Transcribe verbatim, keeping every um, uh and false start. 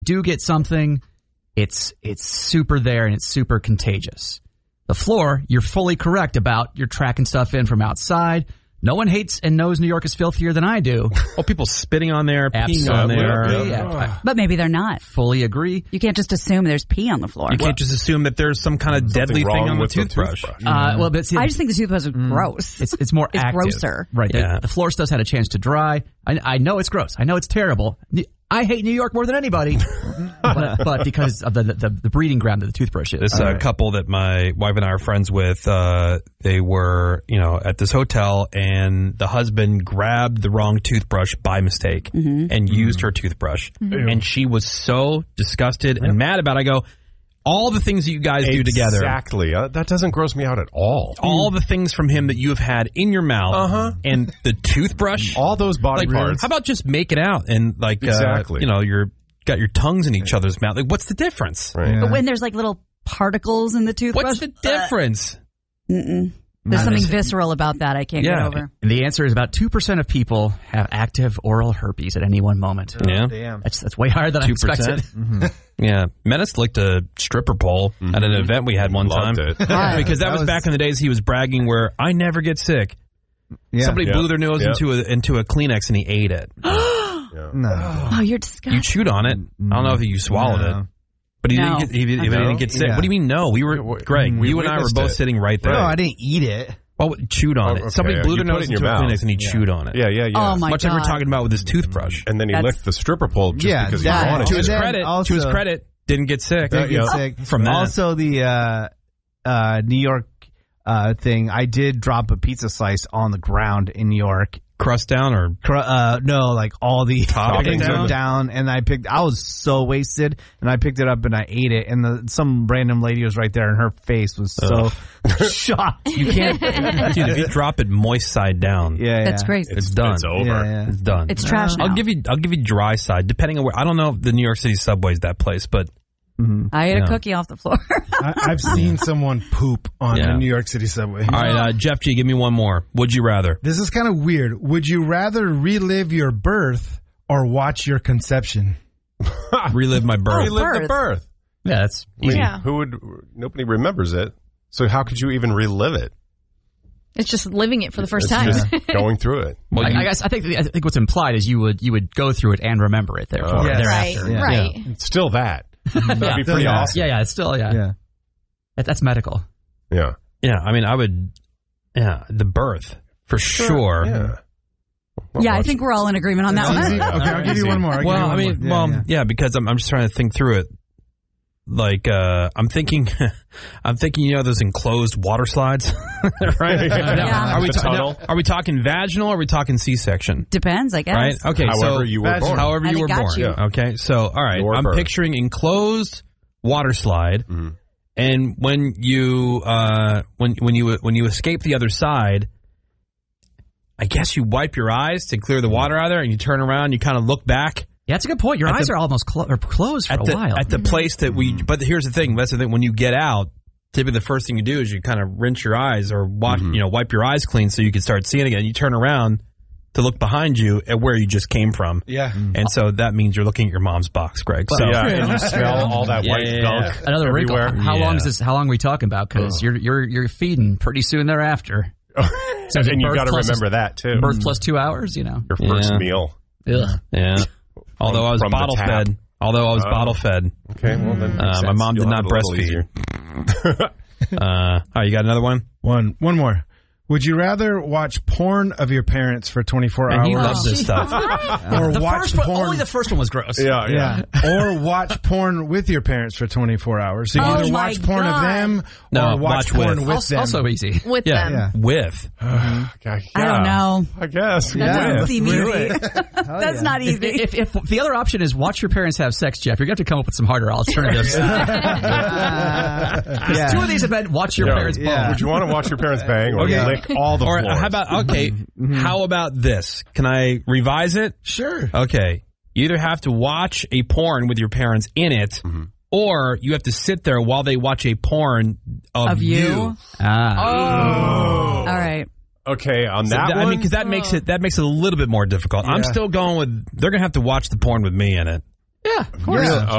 do get something, it's it's super there and it's super contagious. The floor, you're fully correct about you're tracking stuff in from outside. No one hates and knows New York is filthier than I do. Oh, people spitting on there, peeing Absolutely. on there. Yeah. But maybe they're not. Fully agree. You can't just assume there's pee on the floor. You can't just assume that there's some kind of deadly thing on the with the toothbrush. toothbrush. Uh, well, but see, I just think the toothbrush is gross. It's it's more It's active. grosser. Right. Yeah. The, the floor stuff's had a chance to dry. I, I know it's gross. I know it's terrible. I hate New York more than anybody. but, but because of the, the the breeding ground of the toothbrush is. This uh, right. couple that my wife and I are friends with, uh, they were, you know, at this hotel, and the husband grabbed the wrong toothbrush by mistake Mm-hmm. and used her toothbrush. Mm-hmm. And she was so disgusted and mad about it. I go, all the things that you guys do together. Exactly. Uh, that doesn't gross me out at all. All the things from him that you have had in your mouth, Uh-huh. and the toothbrush. All those body like, parts. how about just make it out and like, Exactly. uh, you know, you're got your tongues in each other's mouth. Like, what's the difference? Right. But when there's like little particles in the toothbrush. What's the difference? Uh, mm-mm. There's something visceral about that I can't Yeah. get over. And the answer is about two percent of people have active oral herpes at any one moment. Yeah. Damn. That's that's way higher than I two percent. expected. Yeah, Menace licked a stripper pole at an event we had one Loved time. it. Yeah, because that, That was, was- back in the days he was bragging where I never get sick. Yeah. Somebody Yeah. blew their nose Yeah. into a into a Kleenex and he ate it. No. Oh, you're disgusting. You chewed on it. I don't know if you swallowed No. it, but he No. didn't get he, he No? didn't get sick. Yeah. What do you mean? No, we were Greg. we you and I were witnessed both it. sitting right there. No, I didn't eat it. Oh, chewed on Oh, it. okay. Somebody blew You their put nose it in into your a mouth. Kleenex and he chewed on it. Yeah, yeah, yeah. Oh, my Much like we're God. talking about with his toothbrush. And then he That's- licked the stripper pole just Yeah, because that- he wanted To his And then credit, to also- his credit, didn't get sick. Didn't Yeah, get yeah. sick. From that. Also, the uh, uh, New York uh, thing, I did drop a pizza slice on the ground in New York. Crust down or Cr- Uh, no, like all the Toppings toppings down? are down, and I picked. I was so wasted, and I picked it up and I ate it, and the, some random lady was right there, and her face was so shocked. you can't, dude. If you drop it moist side down, Yeah, That's yeah. crazy. it's done. It's over. Yeah, yeah. It's done. It's trash now. I'll give you. I'll give you dry side, depending on where. I don't know if the New York City subway is that place, but I ate Yeah. a cookie off the floor. I, I've seen someone poop on Yeah. the New York City subway. all right, uh, Jeff G, give me one more. Would you rather? This is kind of weird. Would you rather relive your birth or watch your conception? Relive my birth. Relive the birth. birth. Yeah, that's I mean, Yeah. who would? Nobody remembers it. So how could you even relive it? It's just living it for the first It's time. just going through it. Well, I, you- I guess I think I think what's implied is you would you would go through it and remember it. Therefore, Oh. Yes. Right, thereafter. Yeah. right. It's still that. That'd be pretty Yeah. awesome. Yeah, yeah, it's still yeah. Yeah. That, that's medical. Yeah. yeah, I mean, I would. Yeah, the birth for sure. Yeah. yeah, I think we're all in agreement on that Easy? one. Okay, I'll give you one more. I'll give Well, you I one mean, more. well, Yeah, yeah, because I'm I'm just trying to think through it. Like, uh, I'm thinking, I'm thinking, you know, those enclosed water slides, right? Yeah. Are we The ta- tunnel. now, are we talking vaginal? Or are we talking C-section? Depends, I guess. Right? Okay. However so, you were born. However I you were got born. you. Yeah. Okay. So, all right. Your I'm birth. picturing enclosed water slide, Mhm. and when you uh, when when you when you escape the other side, I guess you wipe your eyes to clear the water out of there, and you turn around, you kind of look back. Yeah, that's a good point. Your At eyes the- are almost clo- or closed for at a the while. at the place that we. But here's the thing. That's the thing. When you get out, typically the first thing you do is you kind of rinse your eyes or wash, you know, wipe your eyes clean so you can start seeing again. You turn around to look behind you at where you just came from, Yeah. and so that means you're looking at your mom's box, Greg. So yeah, and you smell all that Yeah, white yeah, gunk Another everywhere. wrinkle. How Yeah. long is this? How long are we talking about? Because you're you're you're feeding pretty soon thereafter. So is it and you birth got to plus- remember that too. Birth plus two hours. You know. Your first Yeah. meal. Ugh. yeah. Although I was from the bottle tap. fed. Although I was Oh. bottle fed. Okay, well then. Uh, makes my sense. mom did You'll not have it a little breastfeed. easier. uh, all right, you got another one? One, one more. Would you rather watch porn of your parents for twenty-four And he hours loves this stuff. or The watch first one, porn? only the first one was gross. Yeah, yeah. yeah. Or watch porn with your parents for twenty-four hours. So you Oh either my watch porn of God. them No, or watch, watch porn with. with, Also, them. also easy. With Yeah, them. Yeah. with. Okay, I don't yeah. know. I guess. That Yeah. doesn't seem Really? easy. That's yeah. not easy. If, if, if the other option is watch your parents have sex, Jeff, you're going to have to come up with some harder alternatives. yeah. Two of these have been watch your Yeah. parents bone. Yeah. Would you want to watch your parents bang or Okay. lick all the Or floors? how about okay? How about this? Can I revise it? Sure. Okay, you either have to watch a porn with your parents in it, or you have to sit there while they watch a porn of, Of you? Ah. All right. Okay, on So that that- one. I mean, because that makes it that makes it a little bit more difficult. I'm Yeah. still going with. They're gonna have to watch the porn with me in it. Yeah, of course. Yeah.